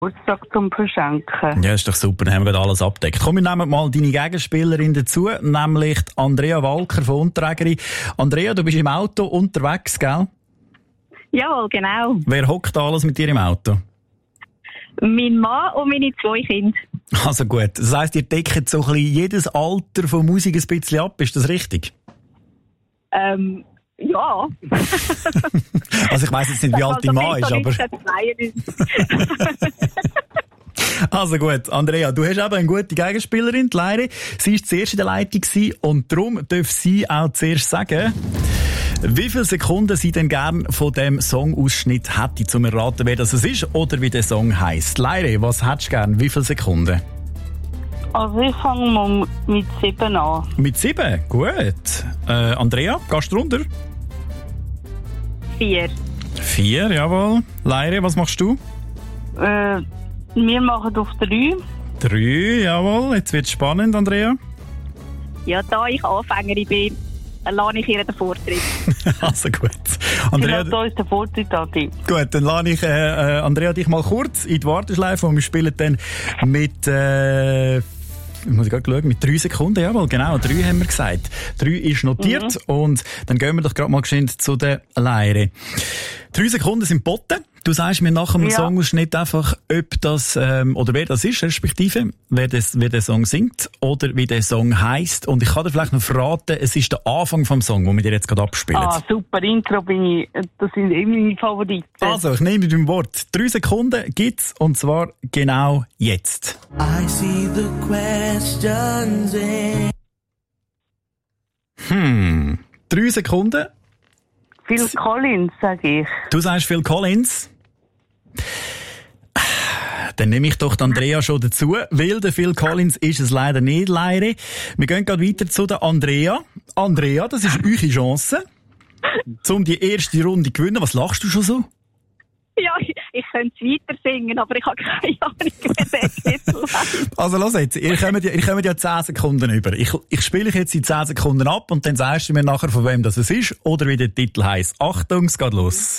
Geburtstag zum Verschenken. Ja, ist doch super, dann haben wir gerade alles abgedeckt. Komm, wir nehmen mal deine Gegenspielerin dazu, nämlich Andrea Walker von Unterägeri. Andrea, du bist im Auto unterwegs, gell? Jawohl, genau. Wer hockt alles mit dir im Auto? Mein Mann und meine 2 Kinder. Also gut, das heisst, ihr deckt so ein bisschen jedes Alter von Musik ein bisschen ab, ist das richtig? Ja. Also ich weiss jetzt nicht, wie alt dein Mann ist, aber... Also gut, Andrea, du hast eben eine gute Gegenspielerin, die Leire. Sie war zuerst in der Leitung und darum darf sie auch zuerst sagen, wie viele Sekunden sie denn gern von dem Songausschnitt hätte, zum erraten, wer das ist oder wie der Song heisst. Leire, was hättest du gern? Wie viele Sekunden? Also ich fange mal mit 7 an. Mit 7? Gut. Andrea, gehst du runter? 4. 4, jawohl. Leire, was machst du? Wir machen auf 3. 3, jawohl. Jetzt wird es spannend, Andrea. Ja, da ich Anfängerin bin, lasse ich ihr den Vortritt. Also gut. Andrea, Da ist der Vortritt an dich. gut, dann lasse ich Andrea dich mal kurz in die Warteschleife und wir spielen dann mit... muss ich gerade schauen, mit 3 Sekunden, jawohl, genau, 3 haben wir gesagt. 3 ist notiert und dann gehen wir doch gerade mal geschwind zu der Leire. 3 Sekunden sind geboten. Du sagst mir nach dem Songausschnitt einfach, ob das, oder wer das ist, respektive, wer der Song singt, oder wie der Song heisst. Und ich kann dir vielleicht noch verraten, es ist der Anfang vom Song, den wir dir jetzt gerade abspielen. Ah, super, Intro das sind immer meine Favoriten. Also, ich nehme mit dem Wort. 3 Sekunden gibt's, und zwar genau jetzt. I see the questions in 3 Sekunden. Phil Collins, sage ich. Du sagst Phil Collins. Dann nehme ich doch die Andrea schon dazu, weil der Phil Collins ist es leider nicht, Leire. Wir gehen gerade weiter zu der Andrea. Andrea, das ist eure Chance, um die erste Runde zu gewinnen. Was lachst du schon so? Ja, ich könnte es weiter singen, aber ich habe keine Ahnung, wer der Titel heißt. Also los jetzt, ihr kommt ja 10 Sekunden über. Ich spiele euch jetzt die 10 Sekunden ab und dann sagst du mir nachher, von wem das ist oder wie der Titel heisst. Achtung, es geht los.